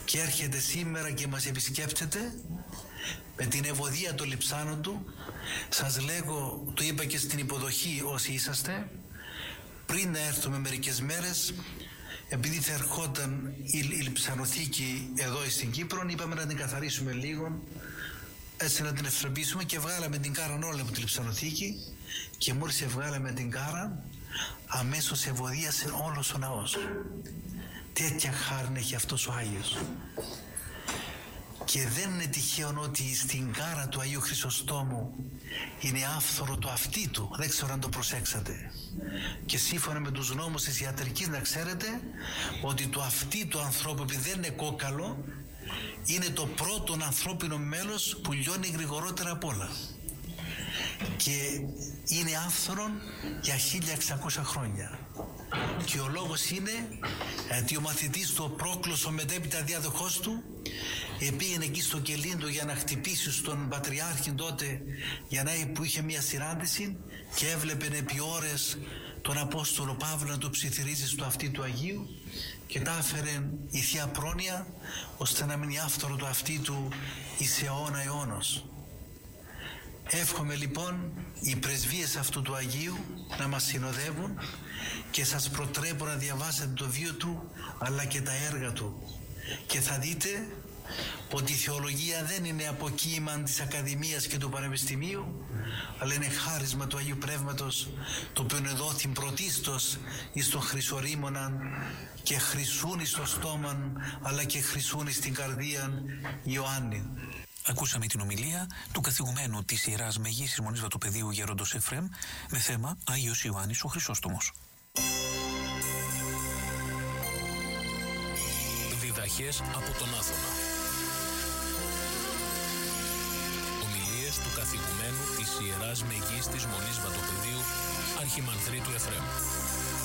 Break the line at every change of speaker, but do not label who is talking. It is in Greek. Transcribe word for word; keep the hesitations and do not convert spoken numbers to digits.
και έρχεται σήμερα και μας επισκέπτεται με την ευωδία των λειψάνων του. Σας λέγω, το είπα και στην υποδοχή όσοι είσαστε, πριν να έρθουμε μερικές μέρες, επειδή θα ερχόταν η, η λειψανοθήκη εδώ στην Κύπρο, είπαμε να την καθαρίσουμε λίγο, έτσι να την ευθροπήσουμε, και βγάλαμε την κάραν όλα από τη λειψανοθήκη, και μόλις βγάλαμε την κάραν, αμέσως ευωδίασε όλος ο ναός. Τέτοια χάρη έχει αυτός ο Άγιος. Και δεν είναι τυχαίο ότι στην κάρα του Αγίου Χρυσοστόμου είναι άφθορο το αυτί του. Δεν ξέρω αν το προσέξατε. Και σύμφωνα με τους νόμους της ιατρικής, να ξέρετε ότι το αυτί του ανθρώπου, επειδή δεν είναι κόκαλο, είναι το πρώτο ανθρώπινο μέλος που λιώνει γρηγορότερα απ' όλα. Και είναι άφθορον για χίλια εξακόσια χρόνια. Και ο λόγος είναι ότι ο μαθητής του, ο Πρόκλος, ο μετέπειτα διάδοχός του, επήγαινε εκεί στο Κελίντο για να χτυπήσει στον Πατριάρχη τότε, για να που είχε μια συνάντηση, και έβλεπε επί ώρες τον Απόστολο Παύλο να το ψιθυρίζει στο αυτί του Αγίου, και τα έφερε η Θεία Πρόνοια ώστε να μείνει άφθορο το αυτί του εις αιώνα αιώνος. Εύχομαι λοιπόν οι πρεσβείες αυτού του Αγίου να μας συνοδεύουν, και σας προτρέπω να διαβάσετε το βίο του αλλά και τα έργα του, και θα δείτε ότι η θεολογία δεν είναι αποκοίημα της Ακαδημίας και του Πανεπιστημίου, αλλά είναι χάρισμα του Αγίου Πνεύματος, το οποίο δόθη πρωτίστως εις τον Χρυσορήμωναν, και χρυσούν εις το στόμα αλλά και χρυσούν εις την καρδία Ιωάννη.
Ακούσαμε την ομιλία του καθηγουμένου της Ιεράς Μεγίστης Μονής Βατοπεδίου Γέροντος Εφραίμ με θέμα Άγιος Ιωάννης ο Χρυσόστομος.
Διδαχές από τον Άθωνα. Ομιλίες του καθηγουμένου της Ιεράς Μεγίστης Μονής Βατοπεδίου Αρχιμανδρίτου Εφραίμ.